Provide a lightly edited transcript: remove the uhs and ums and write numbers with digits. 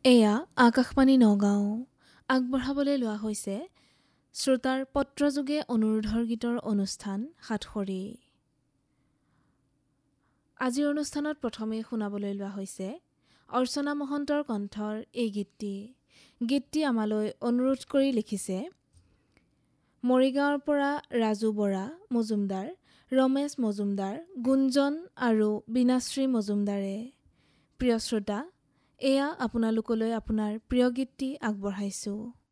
এয়া আকাশবাণী নগাঁও আগবঢ়াবলৈ লোৱা হৈছে শ্ৰোতাৰ পত্ৰযোগে অনুৰোধৰ গীতৰ অনুষ্ঠান সাতসৰী। আজিৰ অনুষ্ঠানত প্ৰথমে শুনাবলৈ লোৱা হৈছে অৰ্চনা মহন্তৰ কণ্ঠৰ এই গীতটি আমালৈ অনুৰোধ কৰি লিখিছে মৰিগাঁৱৰ পৰা ৰাজু বৰা মজুমদাৰ, ৰমেশ মজুমদাৰ, গুঞ্জন আৰু বীনাশ্ৰী মজুমদাৰে। প্ৰিয় শ্ৰোতা, এয়া আপোনালোকলৈ আপোনাৰ প্ৰিয় গীতটি আগবঢ়াইছোঁ।